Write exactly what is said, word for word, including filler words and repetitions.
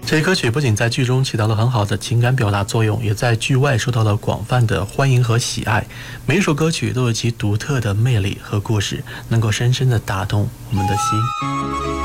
这些歌曲不仅在剧中起到了很好的情感表达作用，也在剧外受到了广泛的欢迎和喜爱。每一首歌曲都有其独特的魅力和故事，能够深深地打动我们的心。